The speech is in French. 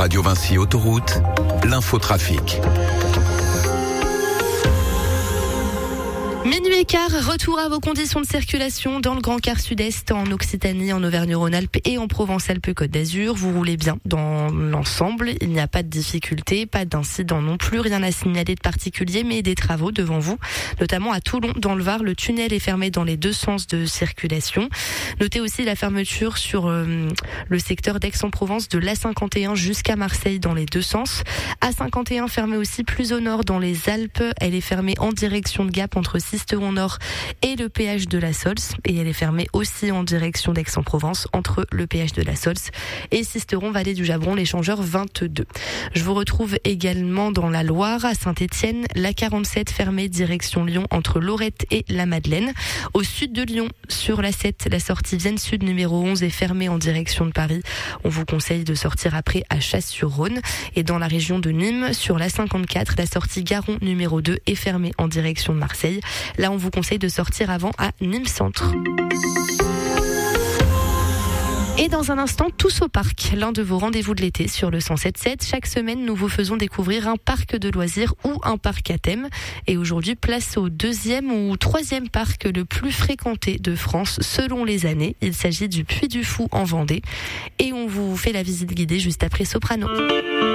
Radio Vinci Autoroute, l'infotrafic. Minuit et quart, retour à vos conditions de circulation dans le Grand Quart Sud-Est, en Occitanie, en Auvergne-Rhône-Alpes et en Provence-Alpes-Côte d'Azur. Vous roulez bien dans l'ensemble, il n'y a pas de difficultés, pas d'incidents non plus, rien à signaler de particulier, mais des travaux devant vous, notamment à Toulon, dans le Var. Le tunnel est fermé dans les deux sens de circulation. Notez aussi la fermeture sur le secteur d'Aix-en-Provence de l'A51 jusqu'à Marseille dans les deux sens. A51 fermée aussi plus au nord dans les Alpes. Elle est fermée en direction de Gap entre Sisteron Nord et le péage de la Sols, et elle est fermée aussi en direction d'Aix-en-Provence entre le péage de la Sols et Sisteron Vallée du Jabron, l'échangeur 22. Je vous retrouve également dans la Loire, à Saint-Étienne, la 47 fermée direction Lyon entre Lorette et la Madeleine. Au sud de Lyon, sur la 7, la sortie Vienne Sud numéro 11 est fermée en direction de Paris. On vous conseille de sortir après à Chasse-sur-Rhône. Et dans la région de Nîmes, sur la 54, la sortie Garon numéro 2 est fermée en direction de Marseille. Là, on vous conseille de sortir avant à Nîmes Centre. Et dans un instant, tous au parc, l'un de vos rendez-vous de l'été sur le 107.7. Chaque semaine, nous vous faisons découvrir un parc de loisirs ou un parc à thème. Et aujourd'hui, place au deuxième ou troisième parc le plus fréquenté de France selon les années. Il s'agit du Puy du Fou en Vendée. Et on vous fait la visite guidée juste après Soprano.